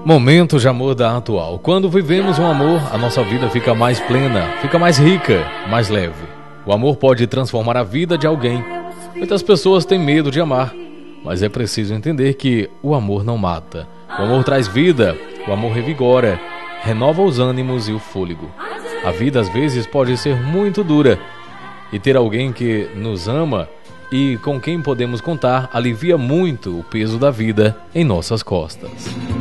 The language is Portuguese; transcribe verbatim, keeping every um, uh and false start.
Momento de amor da Atual. Quando vivemos um amor, a nossa vida fica mais plena, fica mais rica, mais leve. O amor pode transformar a vida de alguém. Muitas pessoas têm medo de amar, mas é preciso entender que o amor não mata. O amor traz vida, o amor revigora, renova os ânimos e o fôlego. A vida às vezes pode ser muito dura, e ter alguém que nos ama e com quem podemos contar alivia muito o peso da vida em nossas costas.